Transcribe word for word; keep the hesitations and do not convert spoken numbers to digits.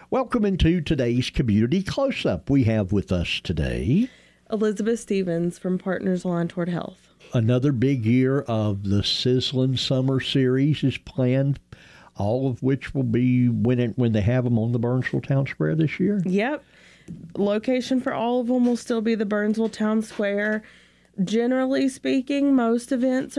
Welcome into today's Community Close-Up. We have with us today Elizabeth Stevens from Partners Aligned Toward Health. Another big year of the Sizzlin' Summer Series is planned, all of which will be when it, when they have them on the Burnsville Town Square this year. Yep. Location for all of them will still be the Burnsville Town Square. Generally speaking, most events